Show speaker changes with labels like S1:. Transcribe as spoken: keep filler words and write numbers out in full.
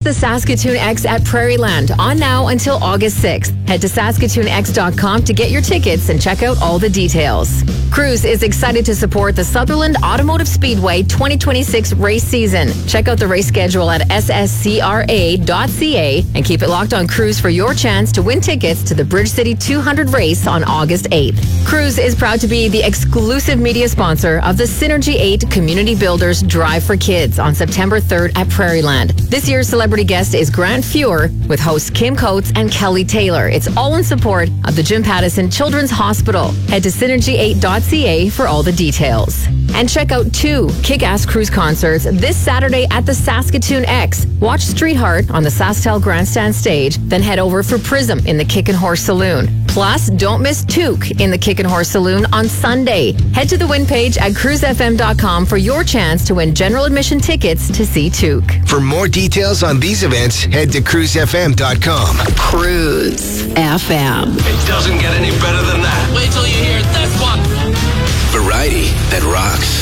S1: the Saskatoon X at Prairieland on now until August sixth. Head to saskatoon x dot com to get your tickets and check out all the details. Cruise is excited to support the Sutherland Automotive Speedway twenty twenty-six race season. Check out the race schedule at s s c r a dot c a and keep it locked on Cruise for your chance to win tickets to the Bridge City two hundred race on August eighth. Cruise is proud to be the exclusive media sponsor of the Synergy eight Community Builders Drive for Kids on September third at Prairieland. This year's celebrity guest is Grant Fuhr with hosts Kim Coates and Kelly Taylor. It's all in support of the Jim Pattison Children's Hospital. Head to synergy eight dot c a for all the details. And check out two kick-ass cruise concerts this Saturday at the Saskatoon X. Watch Streetheart on the SaskTel Grandstand stage, then head over for Prism in the Kick and Horse Saloon. Plus, don't miss Took in the Kick and Horse Saloon on Sunday. Head to the win page at cruise f m dot com for your chance to win general admission tickets to see Took.
S2: For more details on these events, head to cruise f m dot com.
S3: Cruise F M.
S4: It doesn't get any better than that. Wait till you hear this one.
S2: Variety that rocks.